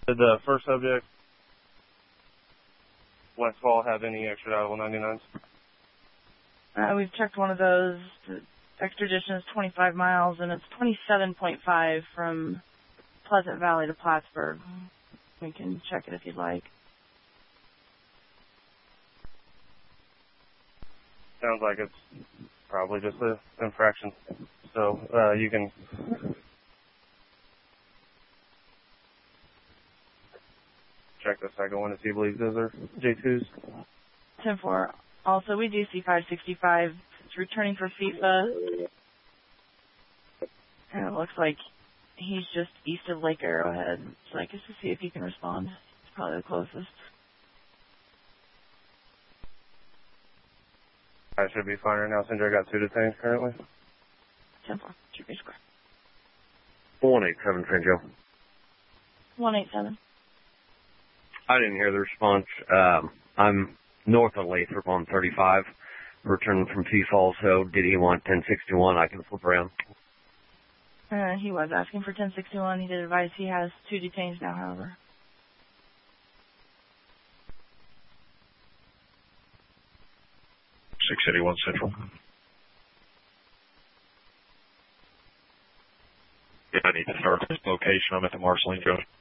Did the first subject, Westfall, have any extraditable 99s? We've checked one of those. The extradition is 25 miles, and it's 27.5 from Pleasant Valley to Plattsburgh. We can check it if you'd like. Sounds like it's probably just an infraction. So you can check the second one if you believe those are J2s. 10-4. Also, we do see 565. It's returning for FIFA. And it looks like he's just east of Lake Arrowhead. So I guess to see if he can respond. It's probably the closest. I should be fine right now since I got 2 detained currently. 10-4. Should be square. 187, Trinjo. 187. I didn't hear the response. I'm north of Lathrop on 35, returning from Sioux Falls, so did he want 1061? I can flip around. He was asking for 1061. He did advise he has 2 detained now, however. .681 Central. Yeah, I need to start this location. I'm at the Marceline Jones.